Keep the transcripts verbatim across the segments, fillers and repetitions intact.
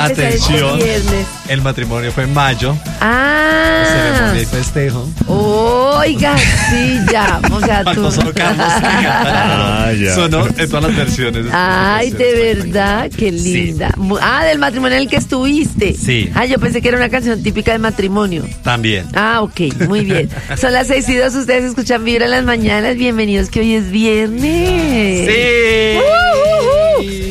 Atención, viernes. el matrimonio fue en mayo. Ah. Ceremonia y festejo. Oiga, sí, ya. O sea, tú. Paco solo Carlos. Ah, ya. Sonó en todas las versiones. Ay, de verdad, qué linda. Mu- Ah, del matrimonio en el que estuviste. Sí. Ah, yo pensé que era una canción típica de matrimonio. También. Ah, ok, muy bien. Son las seis y dos, ustedes escuchan Vibra en las mañanas. Bienvenidos, que hoy es viernes. Sí. Uh, uh, uh.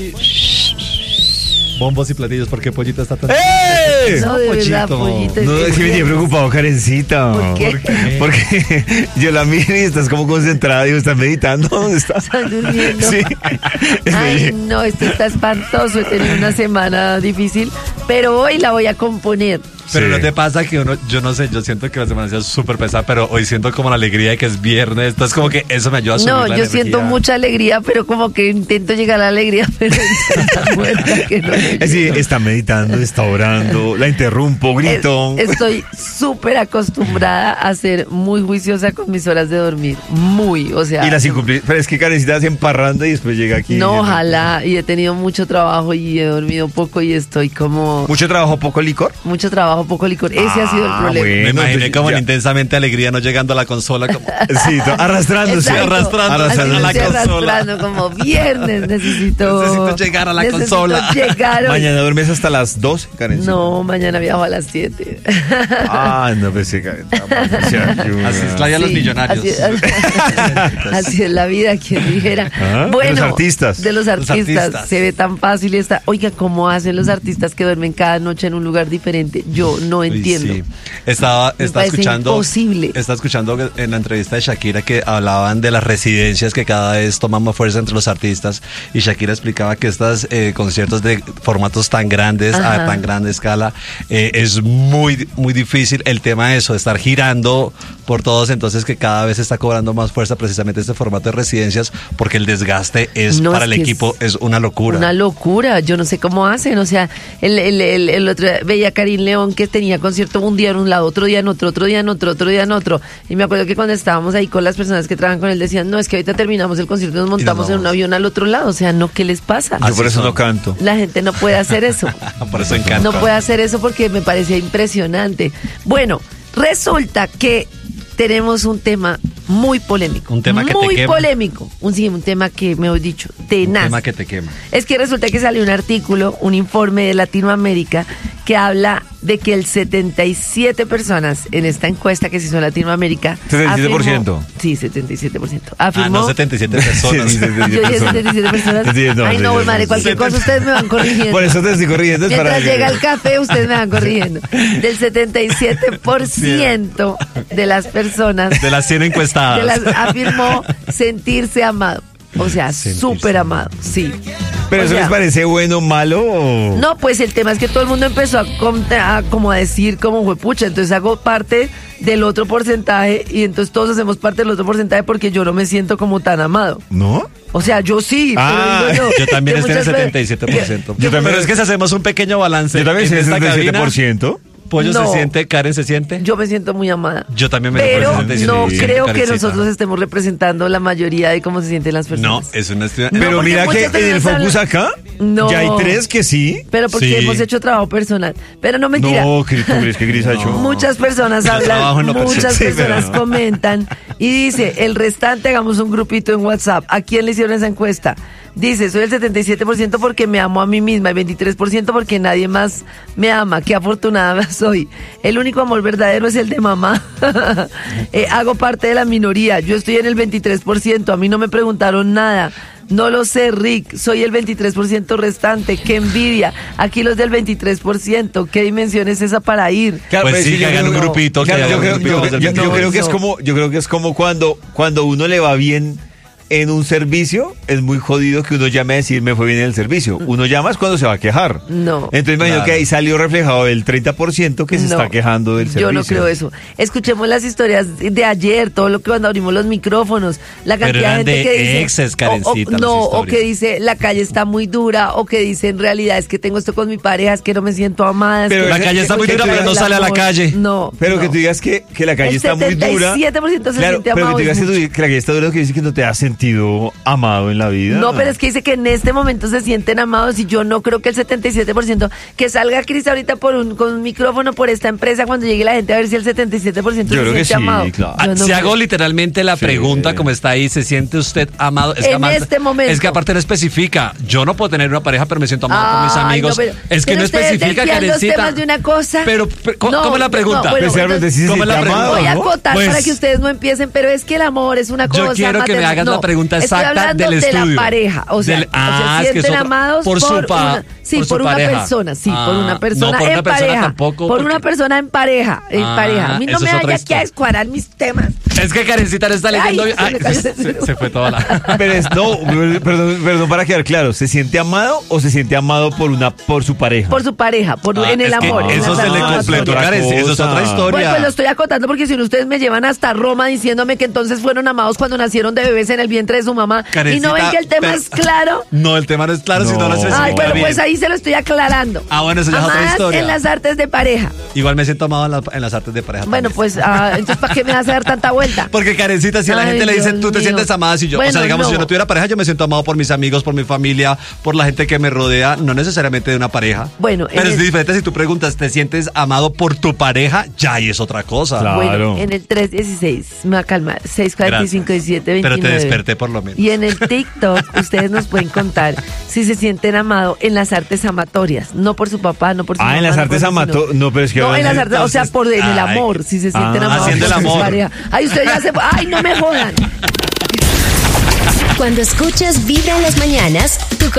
Bombos y platillos, porque Pollito está tan... ¡Eh! No, de verdad, Pollito. No, es que me tiene preocupado, Karencita. ¿Por qué? ¿Por qué? Porque yo la miro y estás como concentrada y estás meditando. ¿Dónde estás? Estás durmiendo. Sí. Ay, no, esto está espantoso. He tenido una semana difícil, pero hoy la voy a componer. Pero Sí. no te pasa que uno, yo no sé, yo siento que la semana sea súper pesada, pero hoy siento como la alegría de que es viernes, entonces como que eso me ayuda a subir No, la yo energía. siento mucha alegría, pero como que intento llegar a la alegría, pero estoy tan muerta que no me Sí, llego. está meditando, está orando, la interrumpo, grito. Es- estoy súper acostumbrada a ser muy juiciosa con mis horas de dormir. Muy, o sea. Y las incumplir. Pero es que Karencita se emparranda y después llega aquí. No, ojalá. Y he tenido mucho trabajo y he dormido poco y estoy como. ¿Mucho trabajo, poco licor? Mucho trabajo, poco licor. Ese ha sido el Ah, problema. bueno. Me imaginé entonces como ya. en intensamente alegría, no llegando a la consola como... Sí, to- arrastrándose. Exacto. arrastrando, Así arrastrando me a la estoy consola. arrastrando como viernes. Necesito. Necesito llegar a la necesito consola. llegar hoy. Mañana duermes hasta las doce, Karencita. No, mañana viajo a las siete. Ah, no pensé, Karencita. Así es la vida de los Sí, millonarios. Así, así es la vida, quien dijera. Ah, de Bueno, los artistas. De los Los artistas. artistas. Se ve tan fácil y está. Oiga, ¿cómo hacen los artistas que duermen cada noche en un lugar diferente? Yo no Uy, entiendo. sí. Estaba, Me estaba parece escuchando. imposible. Estaba escuchando en la entrevista de Shakira que hablaban de las residencias que cada vez toman más fuerza entre los artistas. Y Shakira explicaba que estos eh, conciertos de formatos tan grandes, Ajá. a tan grande escala, eh, es muy, muy difícil el tema de eso, de estar girando por todos. Entonces, que cada vez está cobrando más fuerza precisamente este formato de residencias, porque el desgaste es No, para es el que equipo, es es, una locura. Una locura, yo no sé cómo hacen, o sea, el, el, el, el otro día veía a Karim León que tenía concierto un día en un lado, otro día en otro, otro día en otro, otro día en otro, y me acuerdo que cuando estábamos ahí con las personas que trabajan con él decían, no, es que ahorita terminamos el concierto y nos montamos en un vamos. avión al otro lado, o sea, no, ¿qué les pasa? Yo por Así eso son. no canto. La gente no puede hacer eso. Por eso encanta. No puede hacer eso porque me parecía impresionante. Bueno, resulta que tenemos un tema muy polémico. Un tema que te muy quema. polémico. Un, sí, un tema que me he dicho, tenaz. Un tema que te quema. Es que resulta que salió un artículo, un informe de Latinoamérica que habla de que el setenta y siete personas en esta encuesta que se hizo en Latinoamérica. setenta y siete por ciento. afirmó- sí, setenta y siete por ciento. Ah, Afirmó. no, setenta y siete personas. Sí, sí, sí, sí. Yo dije setenta y siete personas. Sí, no, Ay, sí, no, sí, madre, sí, cualquier sí. cosa ustedes me van corrigiendo. Por eso te estoy corriendo. Es para Mientras que- llega el café, ustedes me van corrigiendo. Del setenta y siete por ciento de las personas De las cien encuestadas. de las afirmó sentirse amado. O sea, Sentirse súper amado, sí. ¿Pero O eso sea, les parece bueno, malo o...? No, pues el tema es que todo el mundo empezó a, com- a como a decir como fue pucha, entonces hago parte del otro porcentaje y entonces todos hacemos parte del otro porcentaje porque yo no me siento como tan amado. ¿No? O sea, yo sí, Ah, pero digo Yo también que estoy en el muchas veces- setenta y siete por ciento. que- que- Pero es que si hacemos un pequeño balance Yo también en soy el esta setenta y siete por cabina, ciento. Pollo No. se siente, Karen se siente. Yo me siento muy amada. Yo también me Pero siento sesenta y siete no por ciento, creo que Karencita. nosotros estemos representando la mayoría de cómo se sienten las No, personas. es una estudia- No, Pero porque mira que muchas en el personas Focus hablan- acá No. ya hay tres que sí. Pero porque Sí. hemos hecho trabajo personal. Pero no mentira. No, ¿qué- ¿tú crees que Gris ha hecho? Muchas personas Yo trabajo hablan, en lo muchas personal. Sí, personas pero- comentan y dice, el restante hagamos un grupito en WhatsApp. ¿A quién le hicieron esa encuesta? Dice, soy el setenta y siete por ciento porque me amo a mí misma, el veintitrés por ciento porque nadie más me ama. Qué afortunada soy. El único amor verdadero es el de mamá. Eh, hago parte de la minoría. Yo estoy en el veintitrés por ciento. A mí no me preguntaron nada. No lo sé, Rick. Soy el veintitrés por ciento restante. Qué envidia. Aquí los del veintitrés por ciento. ¿Qué dimensión es esa para ir? Claro, Pues pero sí, es que yo hagan creo- un grupito, que claro, hagan yo un creo, grupito yo- del yo- yo veintitrés. creo que es No. como, yo creo que es como cuando, cuando uno le va bien en un servicio, es muy jodido que uno llame a decir me fue bien en el servicio. Uno llama es cuando se va a quejar. No. Entonces imagino Claro. que ahí salió reflejado el treinta por ciento que se No, está quejando del servicio. Yo no creo eso. Escuchemos las historias de ayer, todo lo que cuando abrimos los micrófonos, la Pero cantidad de eran gente de que dice, exes, o- o- Karencita, las no, o historias. que dice la calle está muy dura, o que dice en realidad es que tengo esto con mi pareja, es que no me siento amada. es Pero que- La calle está muy que dura, tú pero no digas- sale a la calle. No. Pero no. que tú digas que, que la calle El está muy dura. setenta y siete por ciento se Claro, siente pero que amado tú digas es que, tú- mucho. que la calle está dura, que dice que no te hace sentir sentido amado en la vida. No, pero es que dice que en este momento se sienten amados y yo no creo que el setenta y siete por ciento, que salga Cris ahorita por un, con un micrófono por esta empresa cuando llegue la gente a ver si el setenta y siete por ciento Yo se creo que siente sí, amado. claro. Yo no si creo. hago literalmente la Sí. pregunta como está ahí, ¿se siente usted amado? Es En que amar- este momento. Es que aparte no especifica. Yo no puedo tener una pareja, pero me siento amado por mis Ay, amigos. no, pero- es que pero no ustedes especifica, desvían los Karencita. temas de una cosa. Pero, pero, ¿cómo, No, cómo es la no, pregunta? bueno, Especialmente si se ¿cómo es la siente pregunta? amado, Voy a ¿no? acotar Pues- para que ustedes no empiecen, pero es que el amor es una Yo cosa. quiero que me materna- hagas la no, pregunta estoy exacta hablando del de estudio. la pareja, o sea, Del- o ah, se es que es sienten otra- amados por por, su pa- una, sí, por su por una pareja. persona, sí, Ah, por una no, persona por una en persona pareja, tampoco, por porque- una persona en pareja, en Ah, pareja. A mí no eso me es otra vaya aquí a historia. descuadrar mis temas. Es que Karencita no está leyendo. Ay, bien. Ay, se me cayó se, el cerebro. se fue toda la. Pero es, no, perdón, perdón para quedar claro, ¿se siente amado o se siente amado por una por su pareja? Por su pareja, por Ah, en el es que amor. en eso la se le relación. completó, otra Karen. Eso es cosa. otra historia. Bueno, pues lo estoy acotando porque si no ustedes me llevan hasta Roma diciéndome que entonces fueron amados cuando nacieron de bebés en el vientre de su mamá. Karencita, y no ven que el tema pero- es claro. No, el tema no es claro, si no lo No. especifica Ay, bueno, bien. pues ahí se lo estoy aclarando. Ah, bueno, eso ya es otra Amadas historia. en las artes de pareja. Igual me siento amado en, la- en las artes de pareja. Bueno, también. pues ah, entonces ¿para qué me vas a dar tanta vuelta? Porque Karencita, si a la Ay, gente le dice, Dios tú te mío. sientes amada, si yo, o sea, Bueno, digamos, si yo no. no tuviera pareja, yo me siento amado por mis amigos, por mi familia, por la gente que me rodea, no necesariamente de una pareja. Bueno, pero en es el- diferente si tú preguntas, ¿te sientes amado por tu pareja? Ya ahí es otra cosa. Claro. Bueno, en el tres dieciséis, me va a calmar, seis cuarenta y cinco, diecisiete, Pero veintinueve. te desperté por lo menos. Y en el TikTok ustedes nos pueden contar si se sienten amados en las artes amatorias, no por su papá, no por su Ah, mamá. en las no artes por su- amato- sino- no, pero es que No, ahora en las sí- artes, o sea, por en el Ay. amor, si se sienten Ah, amados haciendo por el su amor. pareja. Ay, ustedes ya se... Ay, no me jodan. Cuando escuchas Vibra en las mañanas, tu